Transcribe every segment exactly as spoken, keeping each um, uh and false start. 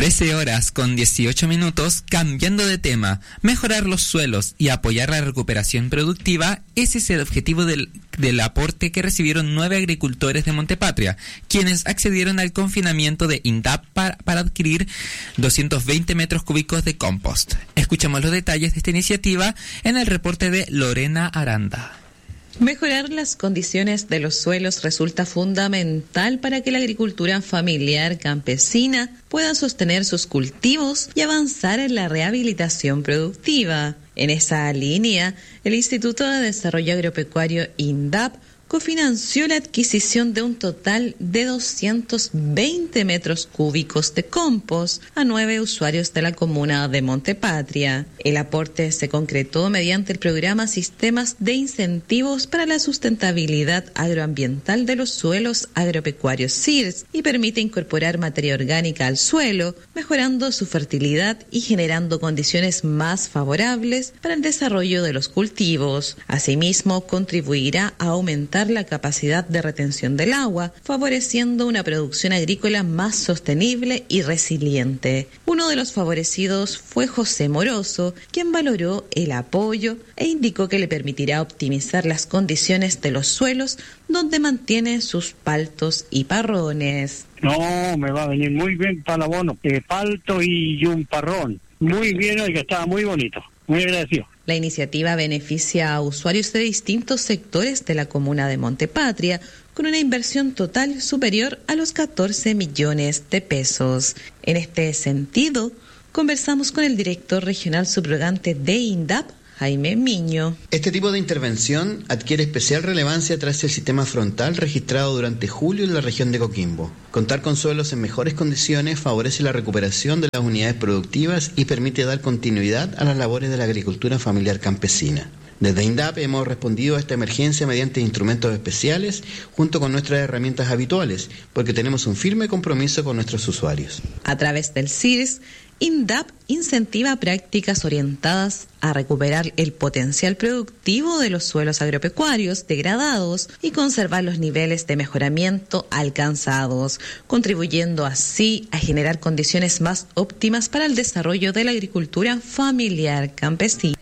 trece horas con dieciocho minutos, cambiando de tema. Mejorar los suelos y apoyar la recuperación productiva, ese es el objetivo del, del aporte que recibieron nueve agricultores de Montepatria, quienes accedieron al confinamiento de INDAP para, para adquirir doscientos veinte metros cúbicos de compost. Escuchamos los detalles de esta iniciativa en el reporte de Lorena Aranda. Mejorar las condiciones de los suelos resulta fundamental para que la agricultura familiar campesina pueda sostener sus cultivos y avanzar en la rehabilitación productiva. En esa línea, el Instituto de Desarrollo Agropecuario INDAP cofinanció la adquisición de un total de doscientos veinte metros cúbicos de compost a nueve usuarios de la comuna de Montepatria. El aporte se concretó mediante el programa Sistemas de Incentivos para la Sustentabilidad Agroambiental de los Suelos Agropecuarios S I R S y permite incorporar materia orgánica al suelo, mejorando su fertilidad y generando condiciones más favorables para el desarrollo de los cultivos. Asimismo, contribuirá a aumentar la capacidad de retención del agua, favoreciendo una producción agrícola más sostenible y resiliente. Uno de los favorecidos fue José Moroso, quien valoró el apoyo e indicó que le permitirá optimizar las condiciones de los suelos donde mantiene sus paltos y parrones. No, me va a venir muy bien para el abono, eh, palto y un parrón. Muy bien, oiga, estaba muy bonito. Muy agradecido. La iniciativa beneficia a usuarios de distintos sectores de la comuna de Montepatria, con una inversión total superior a los catorce millones de pesos. En este sentido, conversamos con el director regional subrogante de INDAP, Jaime Miño. Este tipo de intervención adquiere especial relevancia tras el sistema frontal registrado durante julio en la región de Coquimbo. Contar con suelos en mejores condiciones favorece la recuperación de las unidades productivas y permite dar continuidad a las labores de la agricultura familiar campesina. Desde INDAP hemos respondido a esta emergencia mediante instrumentos especiales junto con nuestras herramientas habituales, porque tenemos un firme compromiso con nuestros usuarios. A través del S I R S, INDAP incentiva prácticas orientadas a recuperar el potencial productivo de los suelos agropecuarios degradados y conservar los niveles de mejoramiento alcanzados, contribuyendo así a generar condiciones más óptimas para el desarrollo de la agricultura familiar campesina.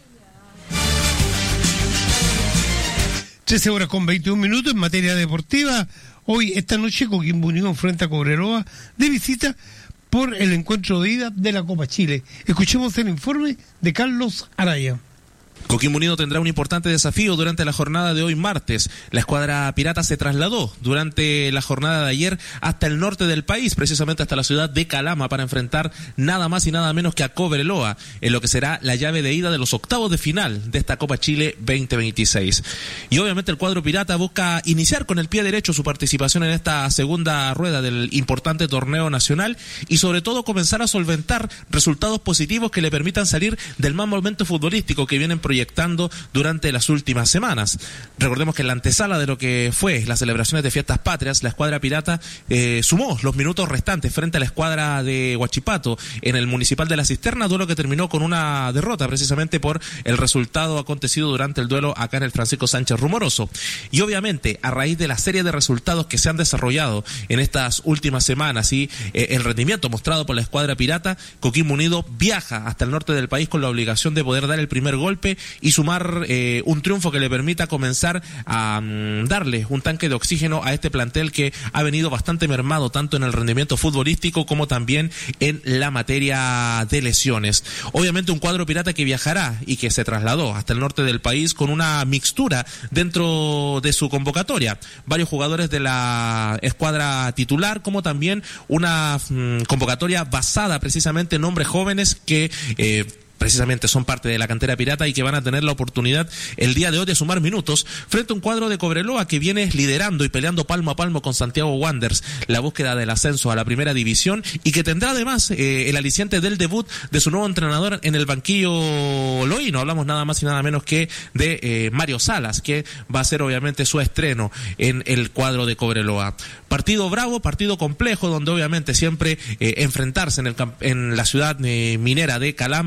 trece horas con veintiún minutos en materia deportiva. Hoy, esta noche, Coquimbo Unido enfrenta a Cobreloa de visita por el encuentro de ida de la Copa Chile. Escuchemos el informe de Carlos Araya. Coquimbo Unido tendrá un importante desafío durante la jornada de hoy martes. La escuadra pirata se trasladó durante la jornada de ayer hasta el norte del país, precisamente hasta la ciudad de Calama, para enfrentar nada más y nada menos que a Cobreloa, en lo que será la llave de ida de los octavos de final de esta Copa Chile veinte veintiséis. Y obviamente el cuadro pirata busca iniciar con el pie derecho su participación en esta segunda rueda del importante torneo nacional y sobre todo comenzar a solventar resultados positivos que le permitan salir del mal momento futbolístico que vienen proyectando durante las últimas semanas. Recordemos que en la antesala de lo que fue las celebraciones de Fiestas Patrias, la escuadra pirata eh, sumó los minutos restantes frente a la escuadra de Huachipato en el Municipal de la Cisterna, duelo que terminó con una derrota precisamente por el resultado acontecido durante el duelo acá en el Francisco Sánchez Rumoroso. Y obviamente, a raíz de la serie de resultados que se han desarrollado en estas últimas semanas y eh, el rendimiento mostrado por la escuadra pirata, Coquimbo Unido viaja hasta el norte del país con la obligación de poder dar el primer golpe y sumar eh, un triunfo que le permita comenzar a um, darle un tanque de oxígeno a este plantel que ha venido bastante mermado tanto en el rendimiento futbolístico como también en la materia de lesiones. Obviamente un cuadro pirata que viajará y que se trasladó hasta el norte del país con una mixtura dentro de su convocatoria. Varios jugadores de la escuadra titular, como también una um, convocatoria basada precisamente en hombres jóvenes que eh, precisamente son parte de la cantera pirata y que van a tener la oportunidad el día de hoy de sumar minutos frente a un cuadro de Cobreloa que viene liderando y peleando palmo a palmo con Santiago Wanderers la búsqueda del ascenso a la primera división y que tendrá además eh, el aliciente del debut de su nuevo entrenador en el banquillo loíno. Hablamos nada más y nada menos que de eh, Mario Salas, que va a ser obviamente su estreno en el cuadro de Cobreloa. Partido bravo, partido complejo, donde obviamente siempre eh, enfrentarse en, el, en la ciudad eh, minera de Calama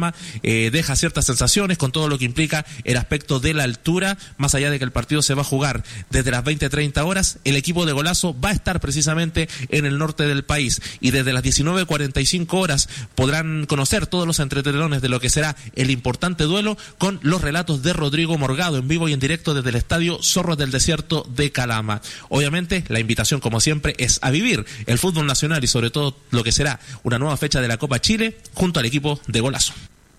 eh, deja ciertas sensaciones con todo lo que implica el aspecto de la altura, más allá de que el partido se va a jugar desde las veinte treinta horas, el equipo de Golazo va a estar precisamente en el norte del país y desde las diecinueve cuarenta y cinco horas podrán conocer todos los entretelones de lo que será el importante duelo con los relatos de Rodrigo Morgado en vivo y en directo desde el estadio Zorros del Desierto de Calama. Obviamente la invitación, como siempre, es a vivir el fútbol nacional y sobre todo lo que será una nueva fecha de la Copa Chile junto al equipo de Golazo.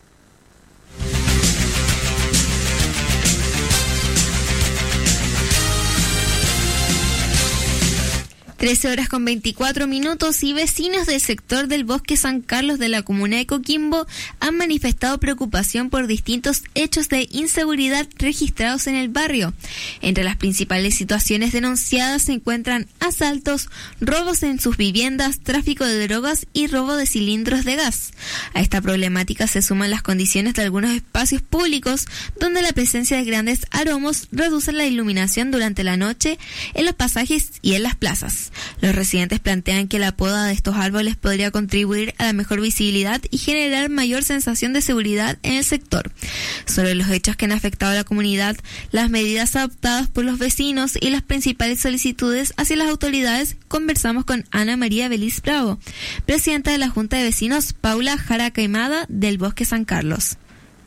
trece horas con veinticuatro minutos y vecinos del sector del Bosque San Carlos de la comuna de Coquimbo han manifestado preocupación por distintos hechos de inseguridad registrados en el barrio. Entre las principales situaciones denunciadas se encuentran asaltos, robos en sus viviendas, tráfico de drogas y robo de cilindros de gas. A esta problemática se suman las condiciones de algunos espacios públicos donde la presencia de grandes aromos reduce la iluminación durante la noche en los pasajes y en las plazas. Los residentes plantean que la poda de estos árboles podría contribuir a la mejor visibilidad y generar mayor sensación de seguridad en el sector. Sobre los hechos que han afectado a la comunidad, las medidas adoptadas por los vecinos y las principales solicitudes hacia las autoridades, conversamos con Ana María Belis Bravo, presidenta de la Junta de Vecinos Paula Jara Caimada del Bosque San Carlos.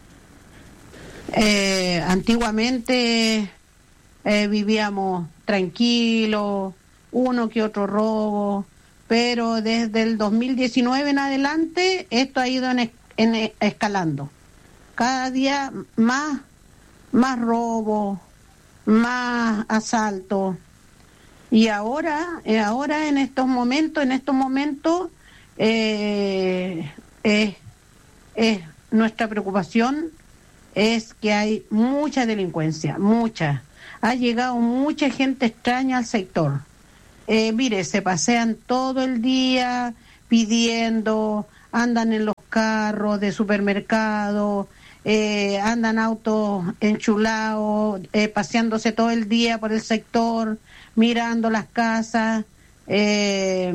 Eh, antiguamente eh, vivíamos tranquilos, uno que otro robo, pero desde el dos mil diecinueve en adelante esto ha ido en, en, escalando. Cada día más, más robo, más asalto. Y ahora, eh, ahora en estos momentos, en estos momentos, eh, eh, eh, nuestra preocupación es que hay mucha delincuencia, mucha. Ha llegado mucha gente extraña al sector. Eh, mire, se pasean todo el día pidiendo, andan en los carros de supermercado, eh, andan autos enchulados, eh, paseándose todo el día por el sector, mirando las casas, eh,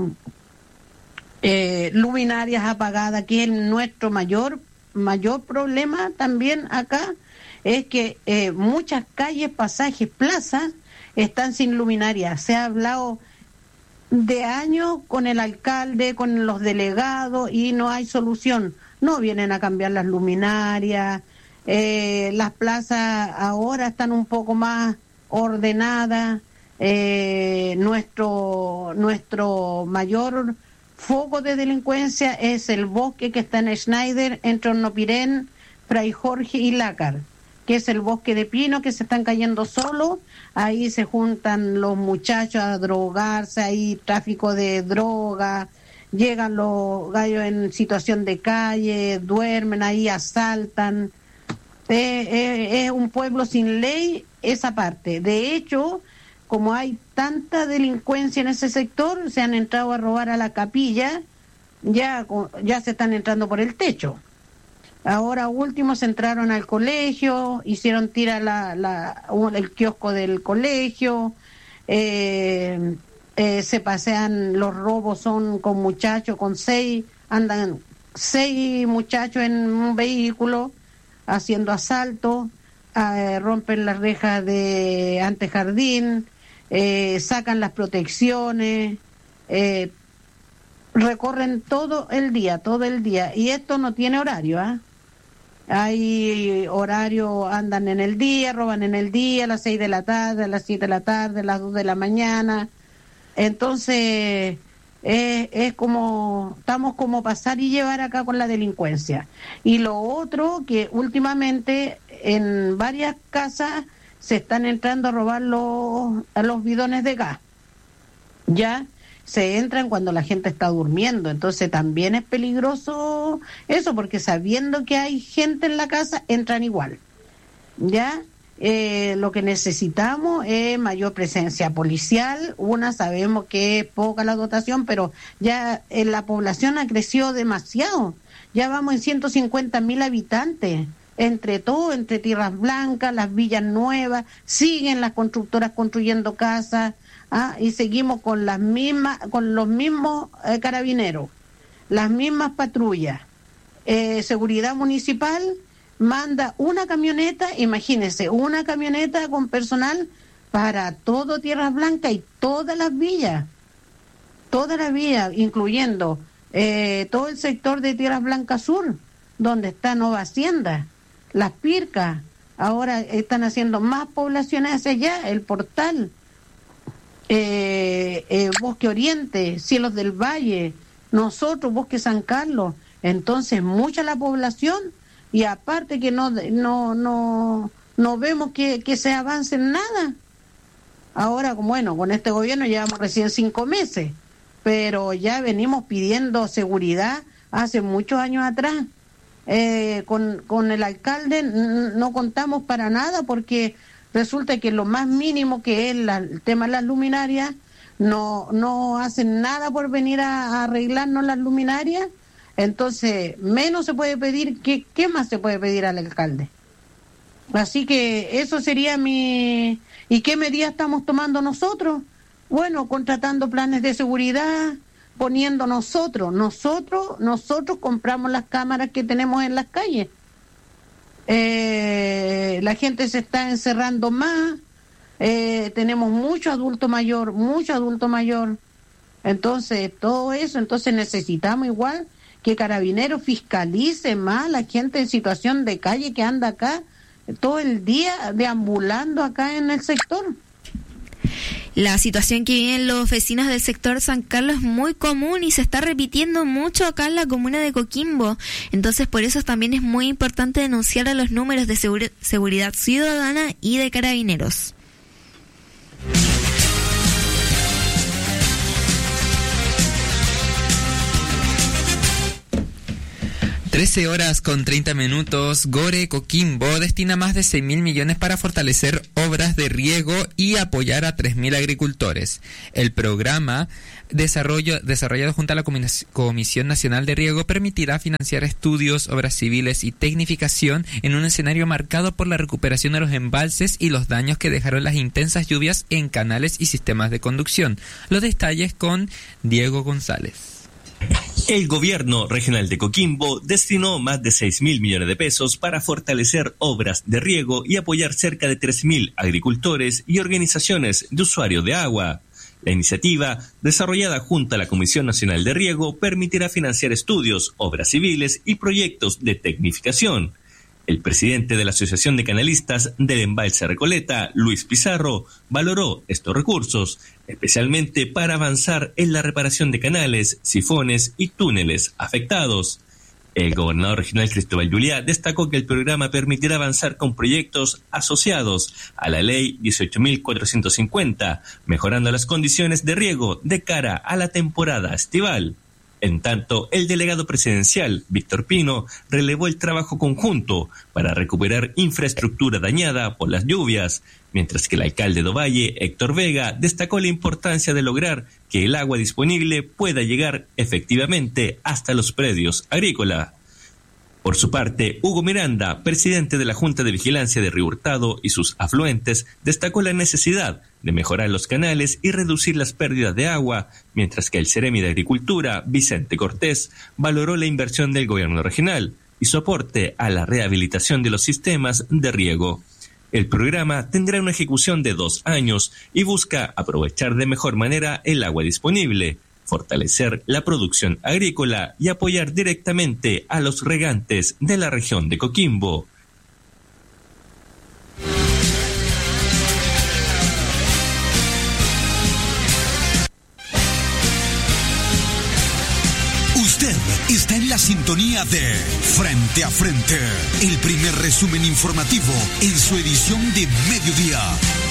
eh, luminarias apagadas, que es nuestro mayor, mayor problema también acá, es que eh, muchas calles, pasajes, plazas, están sin luminaria. Se ha hablado de años con el alcalde, con los delegados y no hay solución. No vienen a cambiar las luminarias. Eh, las plazas ahora están un poco más ordenadas. Eh, nuestro nuestro mayor foco de delincuencia es el bosque que está en Schneider, entre Hornopirén, Fray Jorge y Lácar, que es el bosque de pino, que se están cayendo solos. Ahí se juntan los muchachos a drogarse, hay tráfico de droga, llegan los gallos en situación de calle, duermen ahí, asaltan. Eh, eh, es un pueblo sin ley esa parte. De hecho, como hay tanta delincuencia en ese sector, se han entrado a robar a la capilla, ya, ya se están entrando por el techo. Ahora último se entraron al colegio, hicieron tirar la, la, el kiosco del colegio, eh, eh, se pasean, los robos son con muchachos, con seis, andan seis muchachos en un vehículo haciendo asaltos, eh, rompen las rejas de antejardín, eh, sacan las protecciones, eh, recorren todo el día, todo el día, y esto no tiene horario, ¿ah? ¿eh? Hay horario, andan en el día, roban en el día, a las seis de la tarde, a las siete de la tarde, a las dos de la mañana. Entonces, eh, es como, estamos como pasar y llevar acá con la delincuencia. Y lo otro, que últimamente en varias casas se están entrando a robar los, a los bidones de gas. Ya se entran cuando la gente está durmiendo, entonces también es peligroso eso, porque sabiendo que hay gente en la casa, entran igual. Ya eh, lo que necesitamos es mayor presencia policial. Una, sabemos que es poca la dotación, pero ya eh, la población ha crecido demasiado, ya vamos en ciento cincuenta mil habitantes, entre todo, entre Tierras Blancas, las villas nuevas, siguen las constructoras construyendo casas. Ah, y seguimos con las mismas, con los mismos eh, carabineros, las mismas patrullas. eh, Seguridad Municipal manda una camioneta, imagínense, una camioneta con personal para todo Tierras Blancas y todas las villas, todas las villas, incluyendo eh, todo el sector de Tierras Blancas Sur, donde está Nova Hacienda, Las Pircas, ahora están haciendo más poblaciones hacia allá, el Portal, eh, eh, Bosque Oriente, Cielos del Valle, nosotros, Bosque San Carlos, entonces mucha la población, y aparte que no no no no vemos que, que se avance en nada. Ahora, bueno, con este gobierno llevamos recién cinco meses, pero ya venimos pidiendo seguridad hace muchos años atrás. Eh, con, con el alcalde n- no contamos para nada, porque resulta que lo más mínimo que es la, el tema de las luminarias, no, no hacen nada por venir a, a arreglarnos las luminarias. Entonces, menos se puede pedir, ¿qué, qué más se puede pedir al alcalde? Así que eso sería mi... ¿Y qué medidas estamos tomando nosotros? Bueno, contratando planes de seguridad, poniendo nosotros, nosotros, nosotros compramos las cámaras que tenemos en las calles. Eh, la gente se está encerrando más, eh, tenemos mucho adulto mayor, mucho adulto mayor. Entonces, todo eso, entonces necesitamos igual que Carabineros fiscalice más a la gente en situación de calle que anda acá todo el día deambulando acá en el sector. La situación que viven los vecinos del sector San Carlos es muy común y se está repitiendo mucho acá en la comuna de Coquimbo. Entonces, por eso también es muy importante denunciar a los números de segura- seguridad ciudadana y de Carabineros. trece horas con treinta minutos. Gore Coquimbo destina más de seis mil millones para fortalecer obras de riego y apoyar a tres mil agricultores. El programa desarrollo, desarrollado junto a la Comisión Nacional de Riego permitirá financiar estudios, obras civiles y tecnificación en un escenario marcado por la recuperación de los embalses y los daños que dejaron las intensas lluvias en canales y sistemas de conducción. Los detalles con Diego González. El gobierno regional de Coquimbo destinó más de seis mil millones de pesos para fortalecer obras de riego y apoyar cerca de tres mil agricultores y organizaciones de usuarios de agua. La iniciativa, desarrollada junto a la Comisión Nacional de Riego, permitirá financiar estudios, obras civiles y proyectos de tecnificación. El presidente de la Asociación de Canalistas del Embalse Recoleta, Luis Pizarro, valoró estos recursos, especialmente para avanzar en la reparación de canales, sifones y túneles afectados. El gobernador regional Cristóbal Juliá destacó que el programa permitirá avanzar con proyectos asociados a la ley dieciocho mil cuatrocientos cincuenta, mejorando las condiciones de riego de cara a la temporada estival. En tanto, el delegado presidencial, Víctor Pino, relevó el trabajo conjunto para recuperar infraestructura dañada por las lluvias, mientras que el alcalde de Ovalle, Héctor Vega, destacó la importancia de lograr que el agua disponible pueda llegar efectivamente hasta los predios agrícolas. Por su parte, Hugo Miranda, presidente de la Junta de Vigilancia de Río Hurtado y sus afluentes, destacó la necesidad de mejorar los canales y reducir las pérdidas de agua, mientras que el Seremi de Agricultura, Vicente Cortés, valoró la inversión del gobierno regional y su aporte a la rehabilitación de los sistemas de riego. El programa tendrá una ejecución de dos años y busca aprovechar de mejor manera el agua disponible, fortalecer la producción agrícola y apoyar directamente a los regantes de la región de Coquimbo. Usted está en la sintonía de Frente a Frente, el primer resumen informativo en su edición de mediodía.